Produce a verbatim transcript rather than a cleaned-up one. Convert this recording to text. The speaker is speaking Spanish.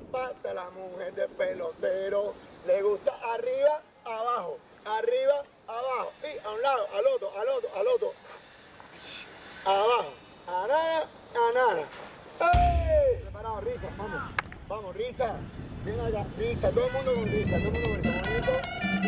pata, la mujer de pelotero. Le gusta arriba, abajo, arriba, abajo. Y a un lado, al otro, al otro, al otro. Abajo, anana, anana. ¡Ey! Preparado, risa, vamos. Vamos, risa. Ven acá, risa. Todo el mundo con risa, todo el mundo con risa. Bonito.